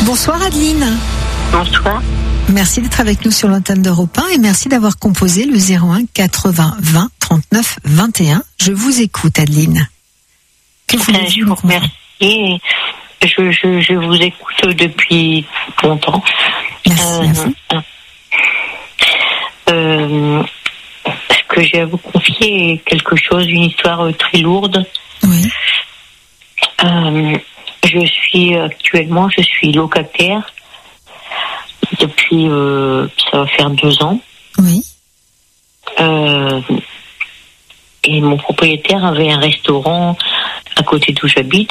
Bonsoir Adeline. Bonsoir. Merci d'être avec nous sur l'antenne d'Europe 1 et merci d'avoir composé le 01 80 20 39 21. Je vous écoute Adeline. Je vous remercie. Je vous écoute depuis longtemps. Merci à vous. Ce que j'ai à vous confier est quelque chose, une histoire très lourde. Oui. Je suis locataire depuis, ça va faire 2 ans. Oui. Et mon propriétaire avait un restaurant à côté d'où j'habite.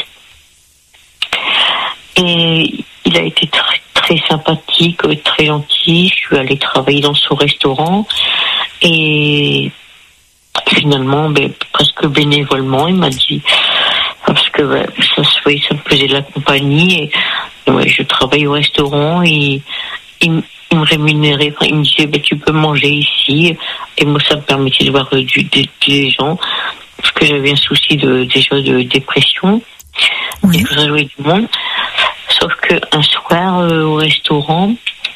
Et il a été très, très sympathique, très gentil. Je suis allée travailler dans son restaurant. Et finalement, presque bénévolement, il m'a dit, parce que ça me faisait de la compagnie. Et je travaille au restaurant et il me rémunérait. Enfin, il me disait, tu peux manger ici. Et moi, ça me permettait de voir des gens. Parce que j'avais un souci déjà de dépression. Oui. Et je voudrais jouer du monde. Sauf qu'un soir, au restaurant,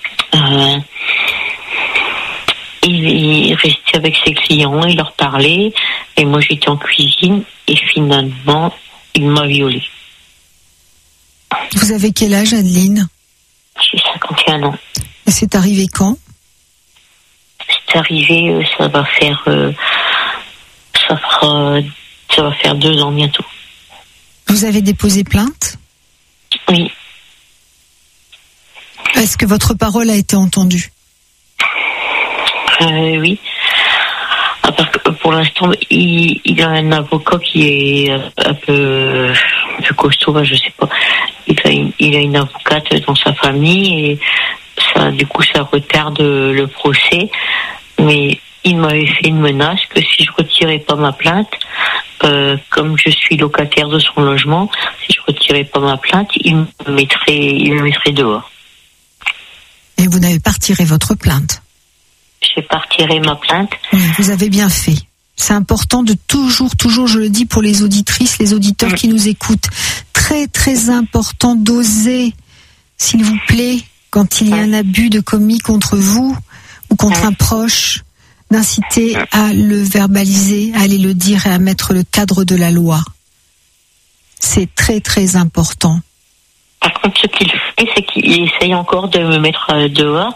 il restait avec ses clients, il leur parlait. Et moi, j'étais en cuisine. Et finalement, il m'a violée. Vous avez quel âge Adeline? J'ai 51 ans. Et c'est arrivé quand? C'est arrivé, ça va faire 2 ans bientôt. Vous avez déposé plainte? Oui. Est-ce que votre parole a été entendue? Oui. Parce que pour l'instant, il a un avocat qui est un peu costaud, je sais pas. Il a une avocate dans sa famille et ça, du coup, ça retarde le procès. Mais il m'avait fait une menace que si je retirais pas ma plainte, comme je suis locataire de son logement, si je retirais pas ma plainte, il me mettrait dehors. Et vous n'avez pas retiré votre plainte? J'ai pas retiré ma plainte. Oui, vous avez bien fait. C'est important de toujours, je le dis pour les auditrices, les auditeurs qui nous écoutent, très très important d'oser, s'il vous plaît, quand il y a un abus de commis contre vous ou contre un proche, d'inciter à le verbaliser, à aller le dire et à mettre le cadre de la loi. C'est très très important. Par contre, ce qu'il fait, c'est qu'il essaye encore de me mettre dehors.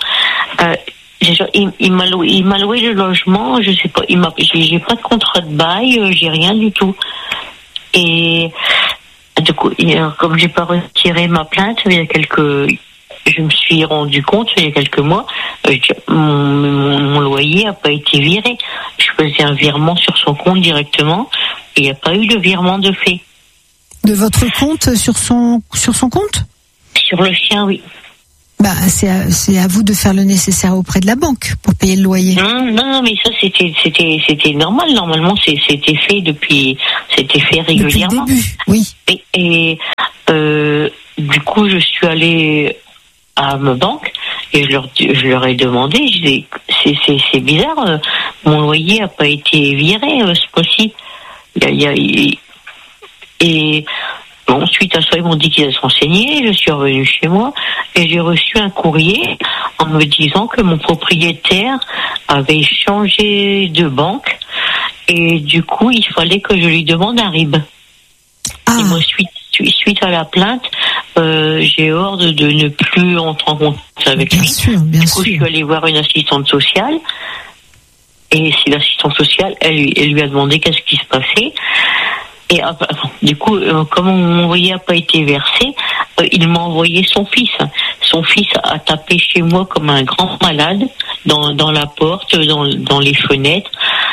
Il m'a loué le logement, je sais pas, j'ai pas de contrat de bail, j'ai rien du tout. Et du coup, comme j'ai pas retiré ma plainte, je me suis rendu compte il y a quelques mois, mon loyer a pas été viré. Je faisais un virement sur son compte directement et il n'y a pas eu de virement de fait. De votre compte sur son compte? Sur le sien, oui. C'est à vous de faire le nécessaire auprès de la banque pour payer le loyer. Non, mais ça c'était normal. Normalement, c'était fait régulièrement. Depuis le début, oui. Et du coup, je suis allée à ma banque et je leur ai demandé. Je dis, c'est bizarre. Mon loyer a pas été viré ce mois-ci. Et bon, suite à ça, ils m'ont dit qu'ils allaient se renseigner. Je suis revenue chez moi et j'ai reçu un courrier en me disant que mon propriétaire avait changé de banque et du coup, il fallait que je lui demande un RIB. Et moi, suite à la plainte, j'ai ordre de ne plus entrer en contact avec lui. Bien sûr. Je suis allée voir une assistante sociale. Et c'est l'assistante sociale, elle lui a demandé qu'est-ce qui se passait. Et du coup, comme mon loyer n'a pas été versé, il m'a envoyé son fils. Son fils a tapé chez moi comme un grand malade, dans la porte, dans les fenêtres.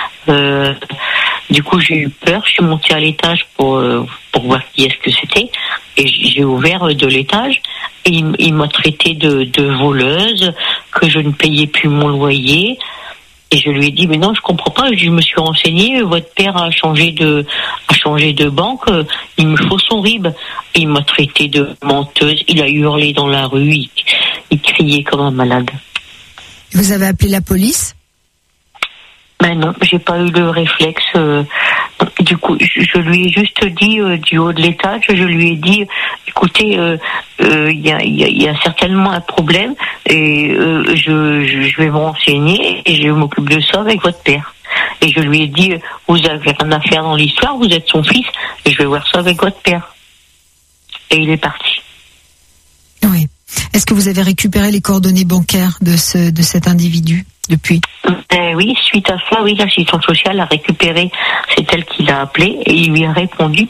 Du coup, j'ai eu peur. Je suis montée à l'étage pour voir qui est-ce que c'était. Et j'ai ouvert de l'étage. Et il m'a traité de voleuse, que je ne payais plus mon loyer. Et je lui ai dit, mais non, je comprends pas, je me suis renseignée, votre père a changé de banque, il me faut son RIB. Et il m'a traité de menteuse, il a hurlé dans la rue, il criait comme un malade. Vous avez appelé la police? Ben non, j'ai pas eu le réflexe. Du coup, je lui ai juste dit du haut de l'étage, je lui ai dit, écoutez, il y a certainement un problème et je vais me renseigner et je m'occupe de ça avec votre père. Et je lui ai dit, vous avez rien à faire dans l'histoire, vous êtes son fils, et je vais voir ça avec votre père. Et il est parti. Oui. Est-ce que vous avez récupéré les coordonnées bancaires de cet individu depuis ? Oui, suite à ça, oui, l'assistante sociale a récupéré, c'est elle qui l'a appelé et il lui a répondu,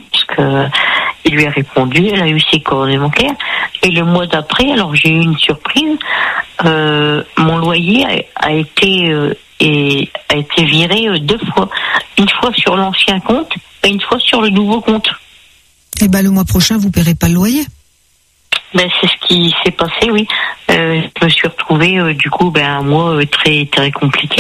elle a eu ses coordonnées bancaires. Et le mois d'après, alors j'ai eu une surprise, mon loyer a été viré 2 fois. Une fois sur l'ancien compte et une fois sur le nouveau compte. Eh ben, le mois prochain, vous paierez pas le loyer. Ben, c'est ce qui s'est passé, oui. Je me suis retrouvée, du coup, un mois très, très compliqué.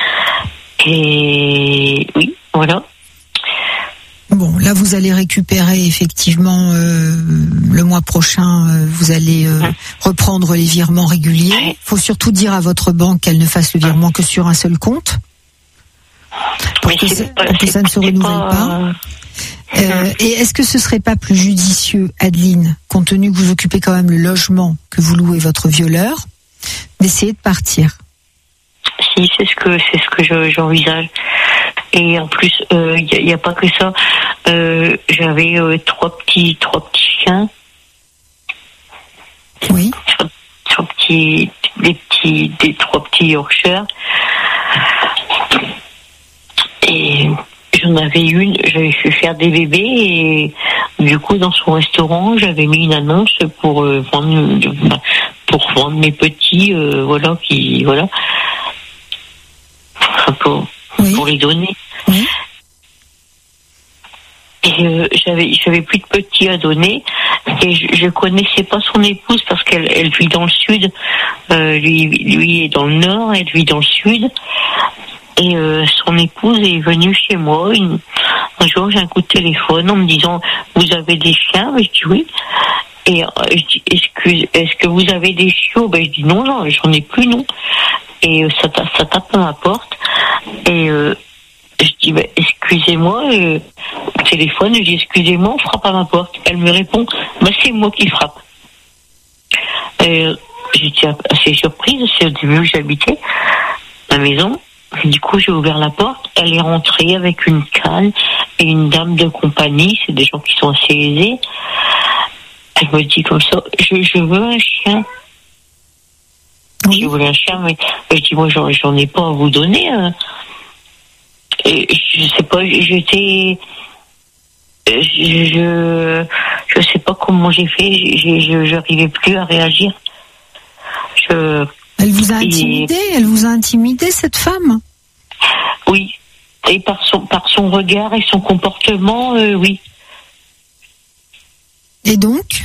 Et oui, voilà. Bon, là, vous allez récupérer, effectivement, le mois prochain, vous allez reprendre les virements réguliers. Il faut surtout dire à votre banque qu'elle ne fasse le virement que sur un seul compte. Pour que ça ne se renouvelle pas. Et est-ce que ce serait pas plus judicieux, Adeline, compte tenu que vous occupez quand même le logement que vous louez votre violeur, d'essayer de partir? Si, c'est ce que j'envisage. Et en plus, il y a pas que ça. J'avais trois petits chiens. Oui. Trois petits Yorkshire. Et j'en avais une, j'avais fait faire des bébés et du coup dans son restaurant j'avais mis une annonce pour vendre mes petits, pour les donner. Oui. Et j'avais plus de petits à donner et je connaissais pas son épouse parce qu'elle vit dans le sud, lui est dans le nord, elle vit dans le sud. Et son épouse est venue chez moi. Un jour, j'ai un coup de téléphone en me disant « Vous avez des chiens ?» Je dis « Oui. » Et je dis « Est-ce que vous avez des chiots ?» Je dis « Non, j'en ai plus, non. » Et ça tape à ma porte. Et je dis « Excusez-moi. » Au téléphone, je dis « Excusez-moi, on frappe à ma porte. » Elle me répond « C'est moi qui frappe. » J'étais assez surprise. C'est au début que j'habitais la maison. Du coup, j'ai ouvert la porte. Elle est rentrée avec une canne et une dame de compagnie. C'est des gens qui sont assez aisés. Elle me dit comme ça, je veux un chien. Oui. Je voulais un chien, mais je dis, moi, j'en ai pas à vous donner. Et je sais pas, je sais pas comment j'ai fait. J'arrivais plus à réagir. Elle vous a intimidé? Elle vous a intimidé, cette femme? Oui. Et par son regard et son comportement, oui. Et donc?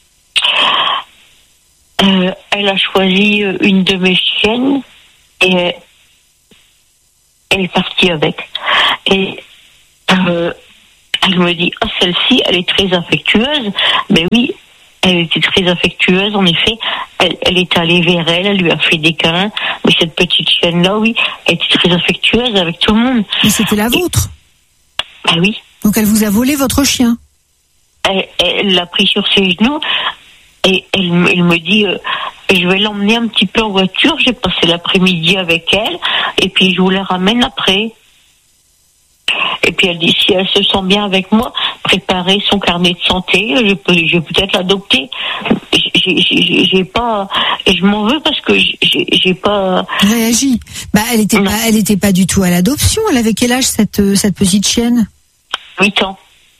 Elle a choisi une de mes chiennes et elle est partie avec. Et elle me dit, celle-ci, elle est très affectueuse. Mais oui, elle était très affectueuse, en effet. Elle est allée vers elle lui a fait des câlins. Mais cette petite chienne-là, oui, elle était très affectueuse avec tout le monde. Mais c'était la vôtre? Ben oui. Donc elle vous a volé votre chien? Elle l'a pris sur ses genoux et elle me dit je vais l'emmener un petit peu en voiture. J'ai passé l'après-midi avec elle et puis je vous la ramène après. Et puis elle dit si elle se sent bien avec moi, préparer son carnet de santé, je vais peut-être l'adopter. J'ai pas, et je m'en veux parce que j'ai pas réagi. Elle était pas du tout à l'adoption. Elle avait quel âge cette petite chienne? 8 ans.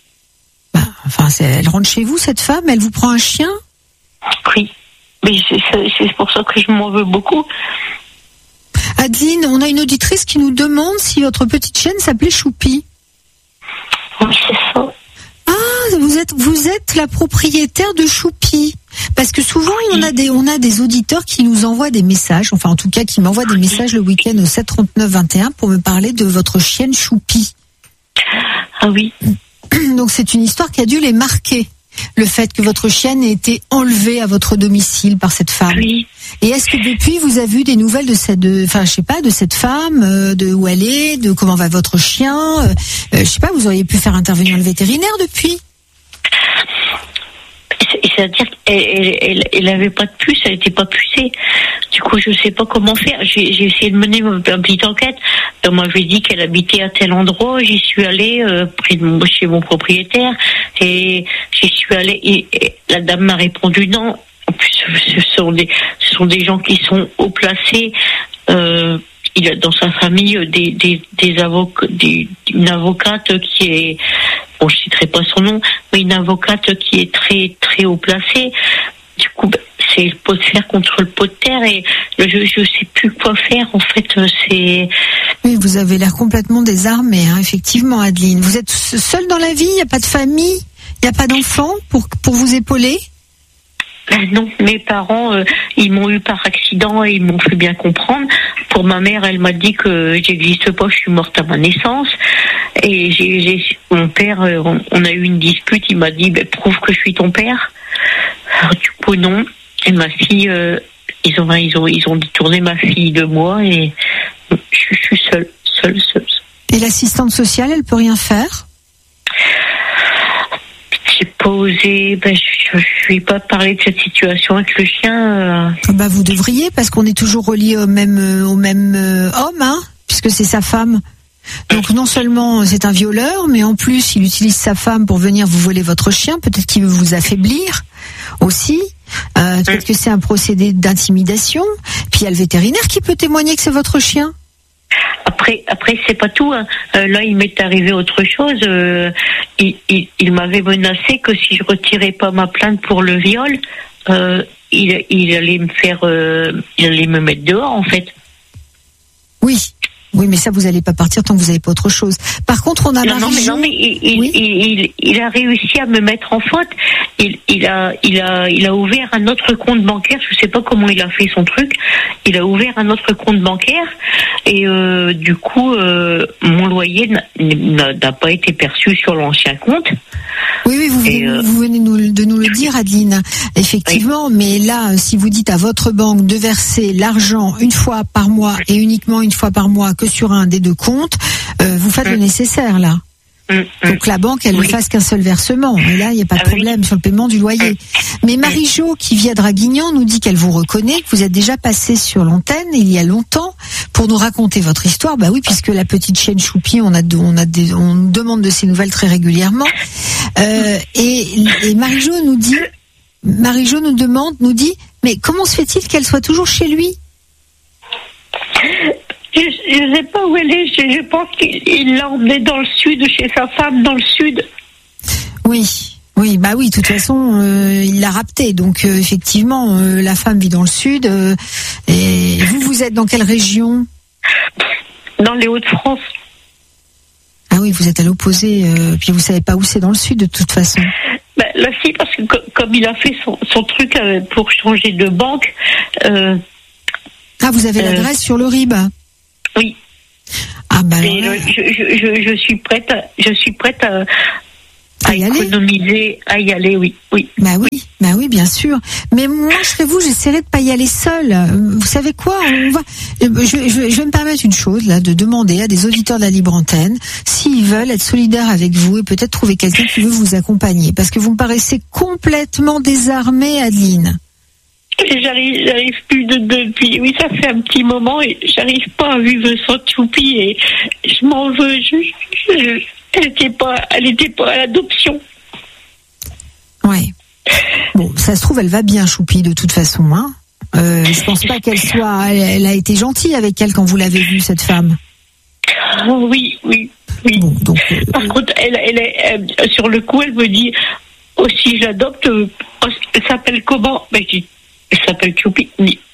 Elle rentre chez vous, cette femme, elle vous prend un chien? Oui, mais c'est pour ça que je m'en veux beaucoup. Adeline, on a une auditrice qui nous demande si votre petite chienne s'appelait Choupi. Oui, c'est ça. Ah, vous êtes la propriétaire de Choupi. Parce que souvent, on a des auditeurs qui nous envoient des messages, enfin en tout cas qui m'envoient des messages le week-end au 7 39 21 pour me parler de votre chienne Choupi. Ah oui. Donc c'est une histoire qui a dû les marquer. le fait que votre chienne ait été enlevée à votre domicile par cette femme. Oui. Et est-ce que depuis vous avez eu des nouvelles de cette femme, de où elle est, de comment va votre chien, je sais pas, vous auriez pu faire intervenir le vétérinaire depuis? C'est-à-dire qu'elle avait pas de puce, elle était pas pucée. Du coup, je sais pas comment faire. J'ai essayé de mener une petite enquête. On m'avait dit qu'elle habitait à tel endroit. J'y suis allée chez mon propriétaire et j'y suis allée et la dame m'a répondu non. En plus, ce sont des gens qui sont haut placés. Il a dans sa famille des avocats, une avocate qui est, bon, je citerai pas son nom, mais une avocate qui est très très haut placée. Du coup, c'est le pot de fer contre le pot de terre et je sais plus quoi faire. En fait, c'est. Oui, vous avez l'air complètement désarmée, hein, effectivement, Adeline. Vous êtes seule dans la vie, il n'y a pas de famille, il n'y a pas d'enfants pour vous épauler? Non, mes parents, ils m'ont eu par accident et ils m'ont fait bien comprendre. Pour ma mère, elle m'a dit que j'existe pas, je suis morte à ma naissance. Et mon père, on a eu une dispute, il m'a dit, prouve que je suis ton père. Alors, du coup, non. Et ma fille, ils ont détourné ma fille de moi et je suis seule. Et l'assistante sociale, elle peut rien faire? J'ai pas osé, je vais pas parler de cette situation avec le chien. Vous devriez, parce qu'on est toujours relié au même homme, hein, puisque c'est sa femme. Donc non seulement c'est un violeur, mais en plus il utilise sa femme pour venir vous voler votre chien. Peut-être qu'il veut vous affaiblir aussi. Peut-être que c'est un procédé d'intimidation. Puis il y a le vétérinaire qui peut témoigner que c'est votre chien. Après c'est pas tout. Hein. Là, il m'est arrivé autre chose. Il m'avait menacé que si je retirais pas ma plainte pour le viol, il allait me mettre dehors, en fait. Oui, mais ça, vous n'allez pas partir tant que vous n'avez pas autre chose. Par contre, on a Non, mais il a réussi à me mettre en faute. Il a ouvert un autre compte bancaire. Je sais pas comment il a fait son truc. Il a ouvert un autre compte bancaire et du coup, mon loyer n'a pas été perçu sur l'ancien compte. Oui, vous venez de nous le dire, Adeline. Effectivement, oui. Mais là, si vous dites à votre banque de verser l'argent une fois par mois et uniquement une fois par mois que sur un des deux comptes, vous faites le nécessaire, là. Donc la banque, elle ne fasse qu'un seul versement. Et là, il n'y a pas de problème sur le paiement du loyer. Mais Marie-Jo, qui vit à Draguignan, nous dit qu'elle vous reconnaît, que vous êtes déjà passé sur l'antenne il y a longtemps pour nous raconter votre histoire. Bah oui, puisque la petite chienne Choupi, on demande de ses nouvelles très régulièrement. Et Marie-Jo nous dit, nous dit, mais comment se fait-il qu'elle soit toujours chez lui? Je ne sais pas où elle est. Je pense qu'il l'a emmenée dans le sud, chez sa femme, dans le sud. Oui, de toute façon, il l'a raptée. Donc, effectivement, la femme vit dans le sud. Et vous êtes dans quelle région? Dans les Hauts-de-France. Ah oui, vous êtes à l'opposé. Puis vous savez pas où c'est dans le sud, de toute façon. Là, si, parce que comme il a fait son truc pour changer de banque. Vous avez l'adresse sur le RIB? Oui. Ah bah je suis prête à économiser, à y aller, oui. Bah oui, bien sûr. Mais moi, je serais vous, j'essaierai de pas y aller seule. Vous savez quoi? Je vais me permettre une chose, là, de demander à des auditeurs de la Libre Antenne s'ils veulent être solidaires avec vous et peut-être trouver quelqu'un qui veut vous accompagner. Parce que vous me paraissez complètement désarmée, Adeline. J'arrive plus depuis, oui, ça fait un petit moment et j'arrive pas à vivre sans Choupi et je m'en veux. Elle était pas à l'adoption. Ouais. Bon, ça se trouve, elle va bien, Choupi, de toute façon, hein. Je pense pas elle a été gentille avec elle quand vous l'avez vue, cette femme. Oui. Bon, donc, par contre, elle sur le coup, elle me dit, si je l'adopte, elle s'appelle comment? Je dis, elle s'appelle Choupi.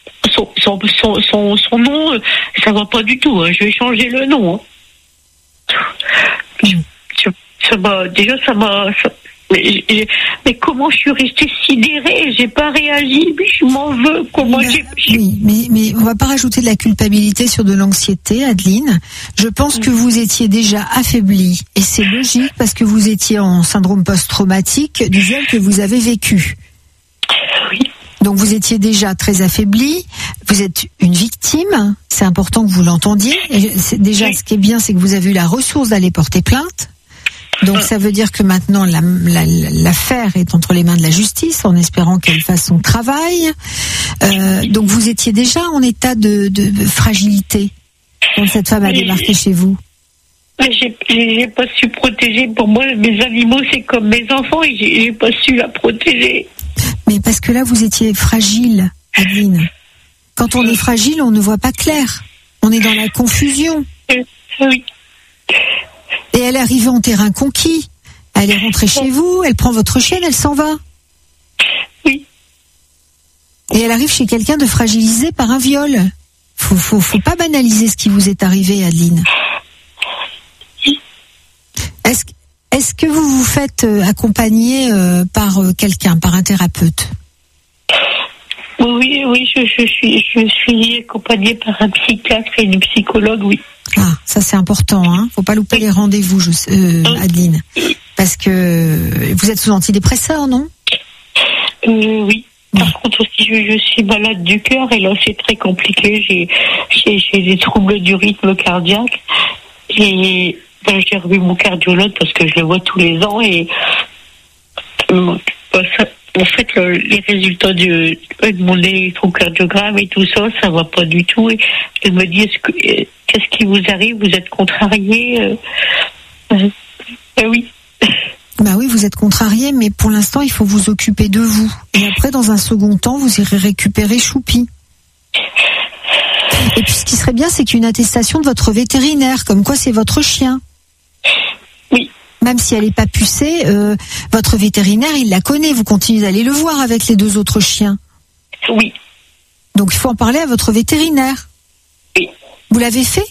Son nom, ça va pas du tout. Hein. Je vais changer le nom. Hein. Ça m'a Mais comment je suis restée sidérée, j'ai pas réagi, mais je m'en veux. Oui, mais on va pas rajouter de la culpabilité sur de l'anxiété, Adeline. Je pense que vous étiez déjà affaiblie, et c'est logique parce que vous étiez en syndrome post-traumatique du viol que vous avez vécu. Oui. Donc vous étiez déjà très affaiblie, vous êtes une victime, c'est important que vous l'entendiez. Et déjà, ce qui est bien, c'est que vous avez eu la ressource d'aller porter plainte. Donc ça veut dire que maintenant l'affaire est entre les mains de la justice, en espérant qu'elle fasse son travail. Donc vous étiez déjà en état de fragilité quand cette femme a débarqué chez vous. J'ai pas su protéger. Pour moi, mes animaux, c'est comme mes enfants, et j'ai pas su la protéger. Mais parce que là, vous étiez fragile, Adeline. Quand on est fragile, on ne voit pas clair. On est dans la confusion. Oui. Et elle est arrivée en terrain conquis. Elle est rentrée chez vous, elle prend votre chienne, elle s'en va. Oui. Et elle arrive chez quelqu'un de fragilisé par un viol. Faut pas banaliser ce qui vous est arrivé, Adeline. Est-ce que vous vous faites accompagner par quelqu'un, par un thérapeute? Oui, je suis accompagnée par un psychiatre et une psychologue, oui. Ah, ça c'est important, hein. Faut pas louper les rendez-vous, Adeline. Parce que vous êtes sous antidépresseur, non? Oui. Par contre aussi, je suis malade du cœur, et là c'est très compliqué. J'ai des troubles du rythme cardiaque. J'ai revu mon cardiologue parce que je le vois tous les ans, et en fait, les résultats de mon électrocardiogramme et tout ça, ça va pas du tout. Et elle me dit, qu'est-ce qui vous arrive? Vous êtes contrarié? Oui. Bah oui, vous êtes contrarié, mais pour l'instant, il faut vous occuper de vous. Et après, dans un second temps, vous irez récupérer Choupi. Et puis, ce qui serait bien, c'est qu'une attestation de votre vétérinaire, comme quoi c'est votre chien. Oui. Même si elle n'est pas pucée, votre vétérinaire, il la connaît. Vous continuez d'aller le voir avec les 2 autres chiens. Oui. Donc, il faut en parler à votre vétérinaire. Oui. Vous l'avez fait?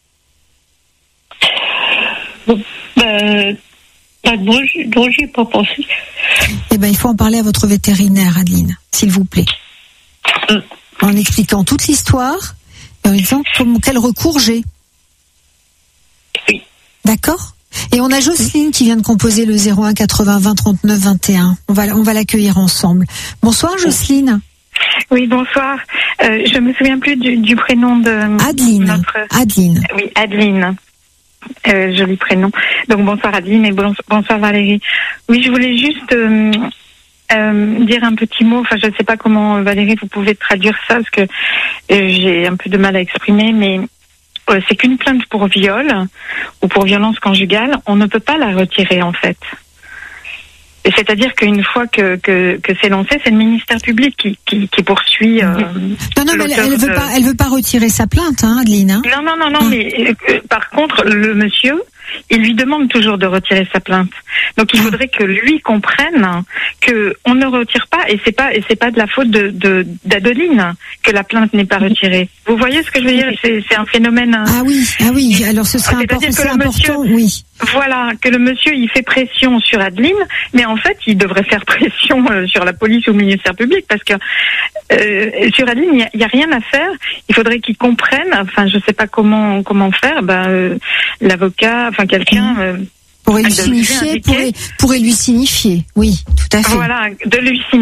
Non, j'y ai pas pensé. Eh ben, il faut en parler à votre vétérinaire, Adeline, s'il vous plaît. En expliquant toute l'histoire et en disant quel recours j'ai. Oui. D'accord? Et on a Jocelyne qui vient de composer le 01 80 20 39 21. On va l'accueillir ensemble. Bonsoir, Jocelyne. Oui, bonsoir. Je me souviens plus du prénom de Adeline. Adeline. Oui, Adeline. Joli prénom. Donc bonsoir Adeline et bonsoir Valérie. Oui, je voulais juste dire un petit mot. Enfin, je ne sais pas comment, Valérie, vous pouvez traduire ça, parce que j'ai un peu de mal à exprimer, mais c'est qu'une plainte pour viol ou pour violence conjugale, on ne peut pas la retirer en fait. Et c'est-à-dire qu'une fois que c'est lancé, c'est le ministère public qui poursuit. Non, mais elle veut pas retirer sa plainte, hein, Adeline. Hein. Non. Mais par contre, le monsieur, il lui demande toujours de retirer sa plainte. Donc il faudrait que lui comprenne que on ne retire pas, et c'est pas de la faute d'Adeline que la plainte n'est pas retirée. Vous voyez ce que je veux dire? C'est un phénomène. Ah oui. Alors ce serait important, oui. Voilà, que le monsieur il fait pression sur Adeline, mais en fait il devrait faire pression sur la police ou le ministère public, parce que sur Adeline il y a rien à faire. Il faudrait qu'il comprenne. Enfin, je sais pas comment faire. L'avocat, enfin quelqu'un. Pourrait lui signifier, oui, tout à fait. Voilà, de lui signifier.